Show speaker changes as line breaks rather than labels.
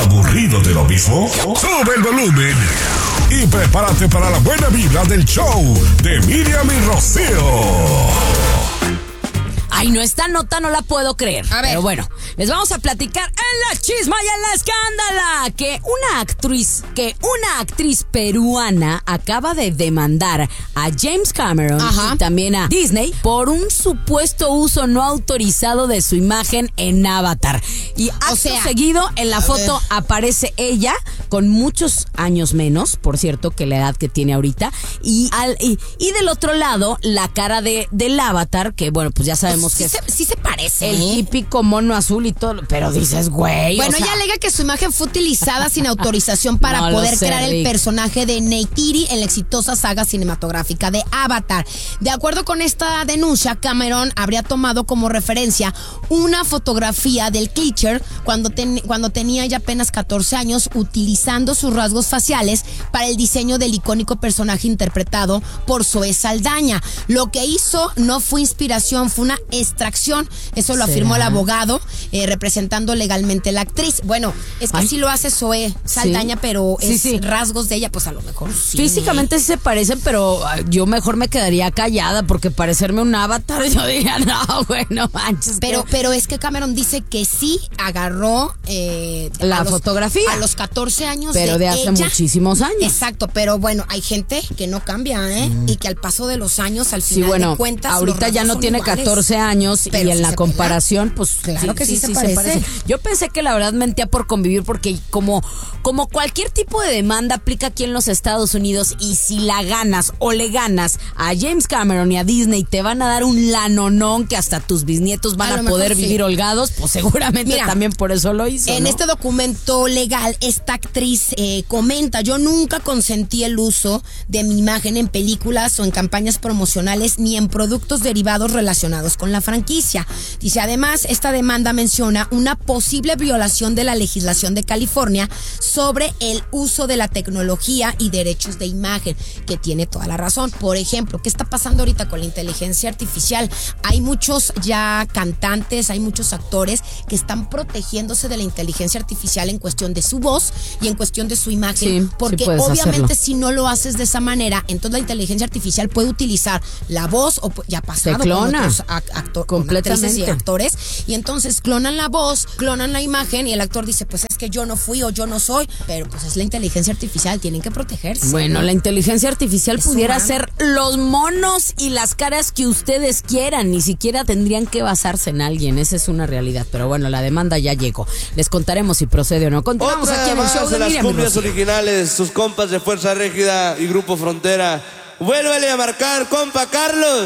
¿Aburrido de lo mismo? Sube el volumen y prepárate para la buena vibra del show de Miriam y Rocío.
Ay, no, esta nota no la puedo creer.
A ver.
Pero bueno, les vamos a platicar en la chisma y en la escándala que una actriz peruana acaba de demandar a James Cameron y también a Disney por un supuesto uso no autorizado de su imagen en Avatar. Y acto seguido en la foto aparece ella con muchos años menos, por cierto, que la edad que tiene ahorita. Y del otro lado, la cara del Avatar, que bueno, pues ya sabemos que
sí se parece.
El típico mono azul y todo, pero dices, güey.
Bueno, ella alega que su imagen fue utilizada sin autorización para poder crear el personaje de Neytiri en la exitosa saga cinematográfica de Avatar. De acuerdo con esta denuncia, Cameron habría tomado como referencia una fotografía del Clicker cuando tenía ya apenas 14 años, utilizando sus rasgos faciales para el diseño del icónico personaje interpretado por Zoe Saldaña. Lo que hizo no fue inspiración, fue una extracción. Eso lo afirmó el abogado representando legalmente a la actriz. Bueno, es que sí lo hace Zoe Saldaña, pero rasgos de ella, pues a lo mejor sí.
Físicamente sí se parecen, pero yo mejor me quedaría callada porque parecerme un avatar, yo diría, no, güey, no manches.
Pero es que Cameron dice que sí agarró
la fotografía
a los 14 años,
pero de hace muchísimos años.
Exacto, pero bueno, hay gente que no cambia, y que al paso de los años, al final de cuentas,
ahorita ya no tiene iguales. 14 años, pero y en la comparación, pues
claro que sí se parece.
Yo pensé que la verdad mentía por convivir, porque como cualquier tipo de demanda aplica aquí en los Estados Unidos, y si la ganas o le ganas a James Cameron y a Disney, te van a dar un lanonón que hasta tus bisnietos van a poder vivir holgados, pues seguramente también por eso lo hizo.
En este documento legal, esta actriz comenta: yo nunca consentí el uso de mi imagen en películas o en campañas promocionales ni en productos derivados relacionados con la franquicia. Dice, además, esta demanda menciona una posible violación de la legislación de California sobre el uso de la tecnología y derechos de imagen, que tiene toda la razón. Por ejemplo, ¿qué está pasando ahorita con la inteligencia artificial? Hay muchos ya cantantes, hay muchos actores que están protegiéndose de la inteligencia artificial en cuestión de su voz y en cuestión de su imagen, porque obviamente si no lo haces de esa manera, entonces la inteligencia artificial puede utilizar la voz, o ya ha pasado con otros actrices y actores, y entonces clonan la voz, clonan la imagen, y el actor dice, pues es que yo no fui o yo no soy, pero pues es la inteligencia artificial, tienen que protegerse.
Bueno, la inteligencia artificial pudiera hacer los monos y las caras que ustedes quieran, ni siquiera tendrían que basarse en alguien, esa es una realidad, pero bueno, la demanda ya llegó. Les contaremos si procede o no. Continuamos aquí en el show de
las
Miriam
cumbias originales, sus compas de Fuerza Régida y Grupo Frontera. Vuélvele a marcar, compa Carlos.